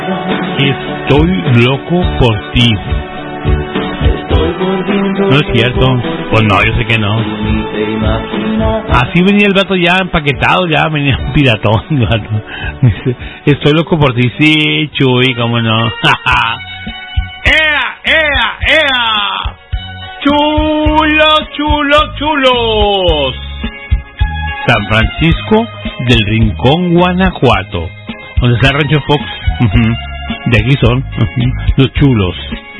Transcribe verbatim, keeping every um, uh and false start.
Estoy loco por ti. No es cierto. Pues no, yo sé que no. Así venía el vato ya empaquetado, ya venía un piratón. El vato. Dice, estoy loco por ti. Sí, Chuy, cómo no. ¡Ea, ea, ea! ¡Chulos, chulos, chulos! San Francisco del Rincón, Guanajuato, donde está Rancho Fox. Uh-huh. De aquí son uh-huh. los chulos.